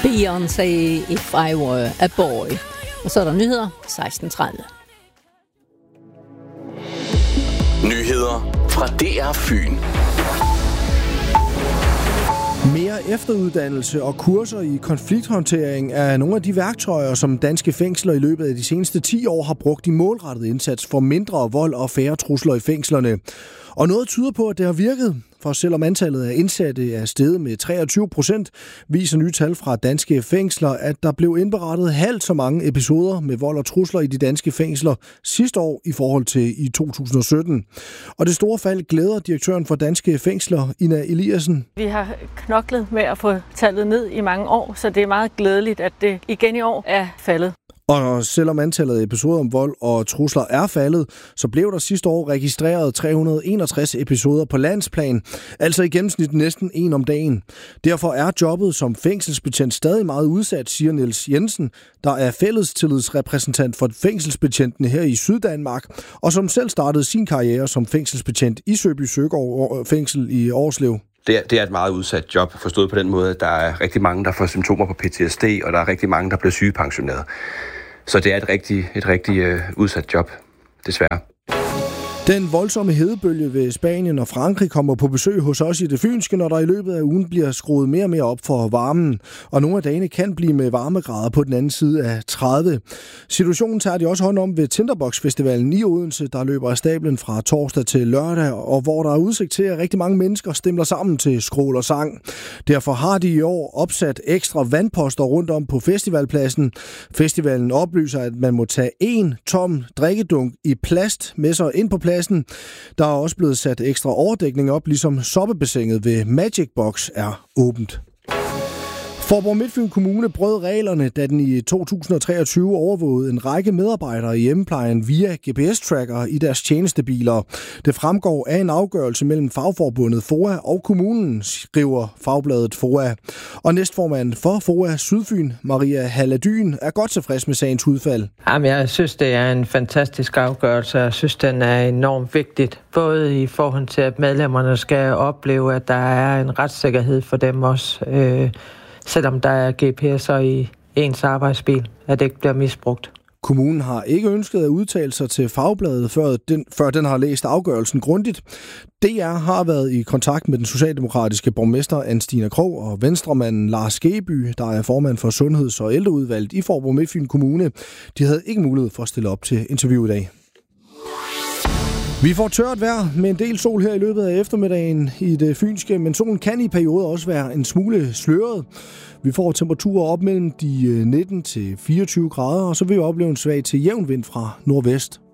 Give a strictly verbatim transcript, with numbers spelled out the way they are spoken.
Beyoncé, If I Were a Boy. Og så er der nyheder seksten tredive. Nyheder fra D R Fyn. Mere efteruddannelse og kurser i konflikthåndtering er nogle af de værktøjer, som danske fængsler i løbet af de seneste ti år har brugt i målrettet indsats for mindre vold og færre trusler i fængslerne. Og noget tyder på, at det har virket. For selvom antallet af indsatte er steget med treogtyve procent, viser nye tal fra danske fængsler, at der blev indberettet halvt så mange episoder med vold og trusler i de danske fængsler sidste år i forhold til i to tusind og sytten. Og det store fald glæder direktøren for danske fængsler, Ina Eliassen. Vi har knoklet med at få tallet ned i mange år, så det er meget glædeligt, at det igen i år er faldet. Og selvom antallet af episoder om vold og trusler er faldet, så blev der sidste år registreret tre hundrede og enogtres episoder på landsplan, altså i gennemsnit næsten en om dagen. Derfor er jobbet som fængselsbetjent stadig meget udsat, siger Niels Jensen, der er fællestillidsrepræsentant for fængselsbetjentene her i Syddanmark, og som selv startede sin karriere som fængselsbetjent i Søby Søgaard fængsel i Årslev. Det er, det er et meget udsat job, forstået på den måde, at der er rigtig mange, der får symptomer på P T S D, og der er rigtig mange, der bliver sygepensioneret. Så det er et rigtig, et rigtig uh, udsat job, desværre. Den voldsomme hedebølge ved Spanien og Frankrig kommer på besøg hos os i det fynske, når der i løbet af ugen bliver skruet mere og mere op for varmen. Og nogle af dagene kan blive med varmegrader på den anden side af tredive. Situationen tager de også hånd om ved Tinderbox-festivalen i Odense, der løber af stablen fra torsdag til lørdag, og hvor der er udsigt til, at rigtig mange mennesker stemler sammen til skrål og sang. Derfor har de i år opsat ekstra vandposter rundt om på festivalpladsen. Festivalen oplyser, at man må tage en tom drikkedunk i plast med sig ind på pladsen. Der er også blevet sat ekstra overdækning op, ligesom soppebassinet ved Magic Box er åbent. Faaborg Midtfyn Kommune brød reglerne, da den i to tusind og treogtyve overvågede en række medarbejdere i hjemmeplejen via G P S-tracker i deres tjenestebiler. Det fremgår af en afgørelse mellem fagforbundet F O A og kommunen, skriver fagbladet F O A. Og næstformanden for F O A Sydfyn, Maria Halladyn, er godt tilfreds med sagens udfald. Jamen, jeg synes, det er en fantastisk afgørelse. Jeg synes, den er enormt vigtigt. Både i forhold til, at medlemmerne skal opleve, at der er en retssikkerhed for dem også. Øh, selvom der er G P S'er i ens arbejdsbil, at det ikke bliver misbrugt. Kommunen har ikke ønsket at udtale sig til fagbladet, før den, før den har læst afgørelsen grundigt. D R har været i kontakt med den socialdemokratiske borgmester Anne-Stine Krog og venstremanden Lars Skeby, der er formand for Sundheds- og Ældreudvalget i Faaborg Midtfyn Kommune. De havde ikke mulighed for at stille op til interview i dag. Vi får tørt vejr med en del sol her i løbet af eftermiddagen i det fynske, men solen kan i perioder også være en smule sløret. Vi får temperaturer op mellem de nitten til fireogtyve grader, og så vil vi opleve en svag til jævn vind fra nordvest.